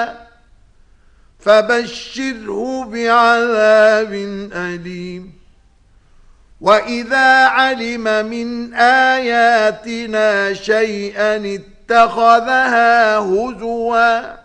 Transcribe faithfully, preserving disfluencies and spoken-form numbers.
فبشره بعذاب أليم وإذا علم من آياتنا شيئا اتخذها هزوا